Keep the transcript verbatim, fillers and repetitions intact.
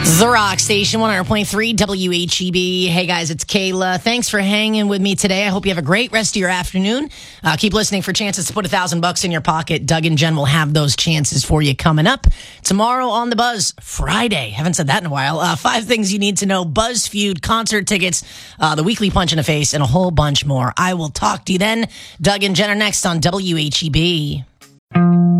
The Rock Station, one hundred point three W H E B. Hey guys, it's Kayla. Thanks for hanging with me today. I hope you have a great rest of your afternoon. Uh, keep listening for chances to put a thousand bucks in your pocket. Doug and Jen will have those chances for you coming up tomorrow on The Buzz. Friday. Haven't said that in a while. Uh, five things you need to know. Buzz Feud, concert tickets, uh, the weekly punch in the face, and a whole bunch more. I will talk to you then. Doug and Jen are next on W H E B.